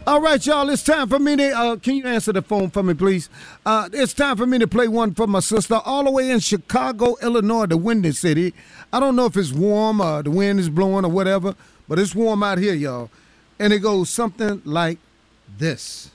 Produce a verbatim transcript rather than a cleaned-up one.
All right, y'all. It's time for me to. Uh, can you answer the phone for me, please? Uh, it's time for me to play one for my sister, all the way in Chicago, Illinois, the Windy City. I don't know if it's warm, or the wind is blowing, or whatever, but it's warm out here, y'all. And it goes something like this.